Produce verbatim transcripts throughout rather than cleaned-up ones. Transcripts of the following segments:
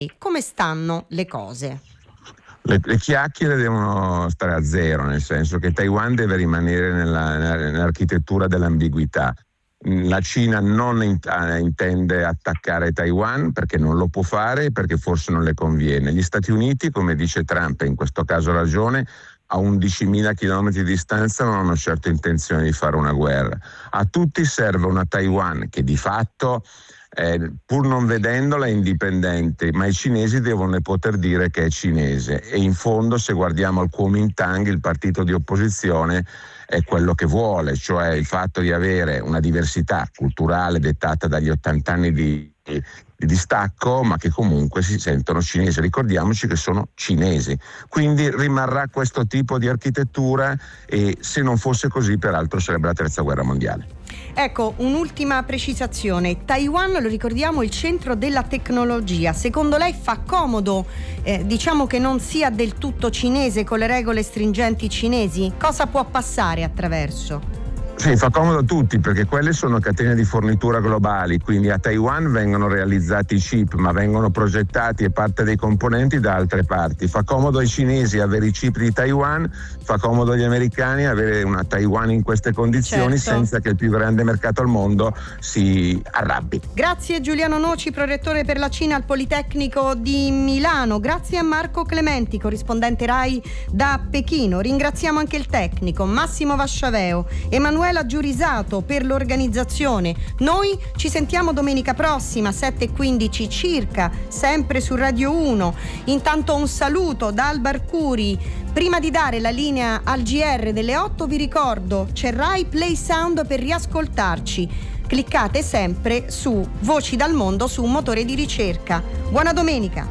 Come stanno le cose? Le, le chiacchiere devono stare a zero, nel senso che Taiwan deve rimanere nella, nell'architettura dell'ambiguità. La Cina non intende attaccare Taiwan perché non lo può fare, perché forse non le conviene. Gli Stati Uniti, come dice Trump, e in questo caso ha ragione, a undicimila chilometri di distanza non hanno certo intenzione di fare una guerra. A tutti serve una Taiwan che di fatto, eh, pur non vedendola, è indipendente, ma i cinesi devono poter dire che è cinese. E in fondo, se guardiamo al Kuomintang, il partito di opposizione, è quello che vuole, cioè il fatto di avere una diversità culturale dettata dagli ottanta anni di, di, di distacco, ma che comunque si sentono cinesi. Ricordiamoci che sono cinesi, quindi rimarrà questo tipo di architettura, e se non fosse così peraltro sarebbe la terza guerra mondiale. Ecco, un'ultima precisazione. Taiwan, lo ricordiamo, è il centro della tecnologia. Secondo lei fa comodo, eh, diciamo che non sia del tutto cinese, con le regole stringenti cinesi? Cosa può passare attraverso? Sì, fa comodo a tutti, perché quelle sono catene di fornitura globali, quindi a Taiwan vengono realizzati i chip, ma vengono progettati e parte dei componenti da altre parti. Fa comodo ai cinesi avere i chip di Taiwan, fa comodo agli americani avere una Taiwan in queste condizioni, certo, senza che il più grande mercato al mondo si arrabbi. Grazie Giuliano Noci, prorettore per la Cina al Politecnico di Milano. Grazie a Marco Clementi, corrispondente Rai da Pechino. Ringraziamo anche il tecnico Massimo Vasciaveo, Emanuele Giurisato per l'organizzazione. Noi ci sentiamo domenica prossima, sette e quindici circa, sempre su Radio uno. Intanto un saluto da Alba Arcuri. Prima di dare la linea al G R delle otto vi ricordo, c'è Rai Play Sound per riascoltarci. Cliccate sempre su Voci dal Mondo su un motore di ricerca. Buona domenica.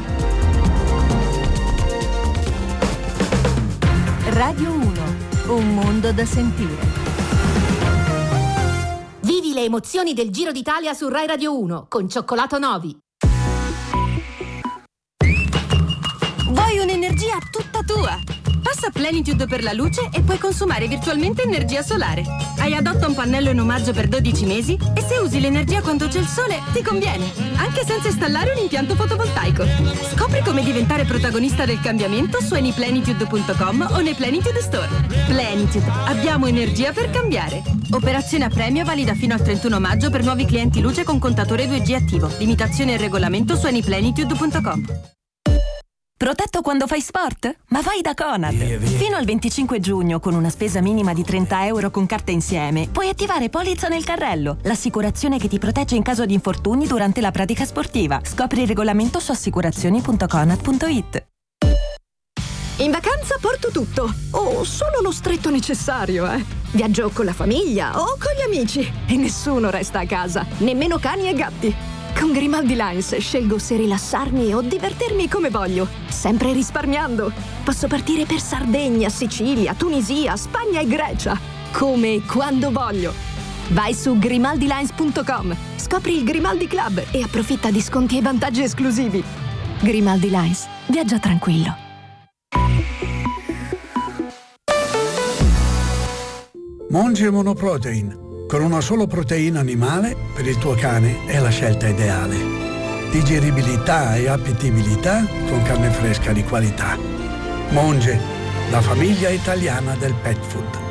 Radio uno, un mondo da sentire. Vivi le emozioni del Giro d'Italia su Rai Radio uno con Cioccolato Novi. Vuoi un'energia tutta tua? Passa Plenitude per la luce e puoi consumare virtualmente energia solare. Hai adotta un pannello in omaggio per dodici mesi e se usi l'energia quando c'è il sole ti conviene, anche senza installare un impianto fotovoltaico. Scopri come diventare protagonista del cambiamento su anyplenitude punto com o nei Plenitude Store. Plenitude, abbiamo energia per cambiare. Operazione a premio valida fino al trentuno maggio per nuovi clienti luce con contatore due G attivo. Limitazione e regolamento su anyplenitude punto com. Protetto quando fai sport? Ma vai da Conad! Via, via. Fino al venticinque giugno, con una spesa minima di trenta euro con carta insieme, puoi attivare Polizza nel carrello, l'assicurazione che ti protegge in caso di infortuni durante la pratica sportiva. Scopri il regolamento su assicurazioni punto conad punto it. In vacanza porto tutto, o solo lo stretto necessario, eh. Viaggio con la famiglia o con gli amici e nessuno resta a casa, nemmeno cani e gatti. Con Grimaldi Lines scelgo se rilassarmi o divertirmi come voglio, sempre risparmiando. Posso partire per Sardegna, Sicilia, Tunisia, Spagna e Grecia, come e quando voglio. Vai su grimaldi lines punto com, scopri il Grimaldi Club e approfitta di sconti e vantaggi esclusivi. Grimaldi Lines, viaggia tranquillo. Monge Monoprotein. Con una sola proteina animale, per il tuo cane è la scelta ideale. Digeribilità e appetibilità con carne fresca di qualità. Monge, la famiglia italiana del pet food.